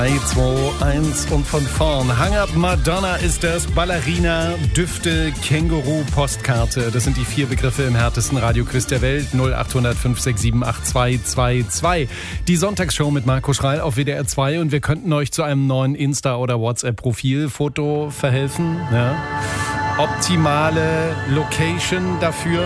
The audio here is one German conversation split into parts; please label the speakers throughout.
Speaker 1: 3, 2, 1 und von vorn. Hang Up Madonna ist das, Ballerina, Düfte, Känguru, Postkarte. Das sind die 4 Begriffe im härtesten Radioquiz der Welt. 0800 567 8222. Die Sonntagsshow mit Marco Schreil auf WDR 2 und wir könnten euch zu einem neuen Insta- oder WhatsApp-Profil-Foto verhelfen. Ja. Optimale Location dafür.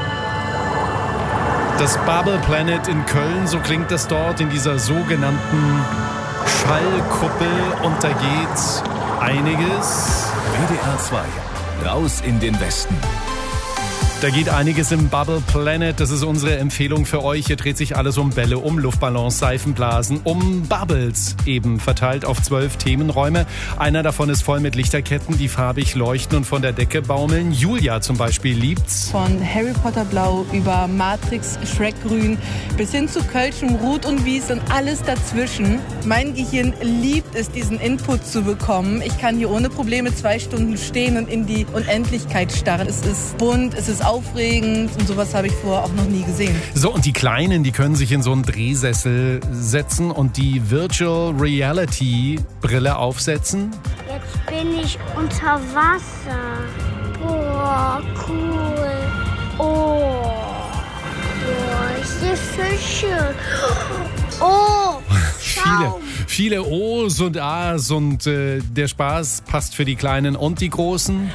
Speaker 1: Das Bubble Planet in Köln, so klingt das dort in dieser sogenannten Schallkuppel, und da geht einiges.
Speaker 2: WDR 2, raus in den Westen.
Speaker 1: Da geht einiges im Bubble Planet. Das ist unsere Empfehlung für euch. Hier dreht sich alles um Bälle, um Luftballons, Seifenblasen, um Bubbles, eben verteilt auf 12 Themenräume. Einer davon ist voll mit Lichterketten, die farbig leuchten und von der Decke baumeln. Julia zum Beispiel liebt's.
Speaker 3: Von Harry Potter Blau über Matrix Shrek Grün bis hin zu Kölschem Rot und Wies und alles dazwischen. Mein Gehirn liebt es, diesen Input zu bekommen. Ich kann hier ohne Probleme 2 Stunden stehen und in die Unendlichkeit starren. Es ist bunt, es ist aufregend und sowas habe ich vorher auch noch nie gesehen.
Speaker 1: So, und die Kleinen, die können sich in so einen Drehsessel setzen und die Virtual Reality Brille aufsetzen.
Speaker 4: Jetzt bin ich unter Wasser. Boah, cool. Oh, boah, ich sehe Fische. Oh,
Speaker 1: Viele O's und A's und der Spaß passt für die Kleinen und die Großen.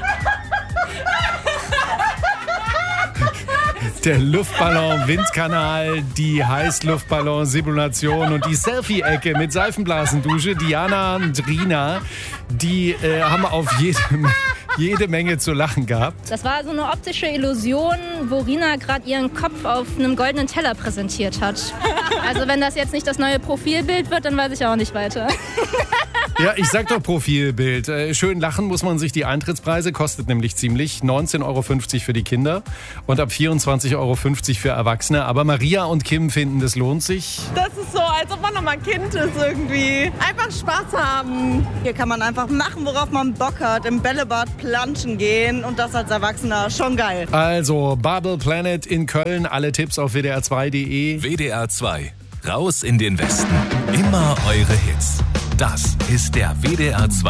Speaker 1: Der Luftballon-Windkanal, die Heißluftballon-Simulation und die Selfie-Ecke mit Seifenblasendusche. Diana und Rina, die haben auf jede Menge zu lachen gehabt.
Speaker 5: Das war so eine optische Illusion, wo Rina gerade ihren Kopf auf einem goldenen Teller präsentiert hat. Also wenn das jetzt nicht das neue Profilbild wird, dann weiß ich auch nicht weiter.
Speaker 1: Ja, ich sag doch Profilbild. Schön lachen muss man sich. Die Eintrittspreise kostet nämlich ziemlich. 19,50 Euro für die Kinder und ab 24,50 Euro für Erwachsene. Aber Maria und Kim finden, das lohnt sich.
Speaker 6: Das ist so, als ob man noch mal Kind ist irgendwie. Einfach Spaß haben. Hier kann man einfach machen, worauf man Bock hat. Im Bällebad planschen gehen und das als Erwachsener. Schon geil.
Speaker 1: Also Bubble Planet in Köln. Alle Tipps auf wdr2.de.
Speaker 2: WDR 2, raus in den Westen. Immer eure Hits. Das ist der WDR 2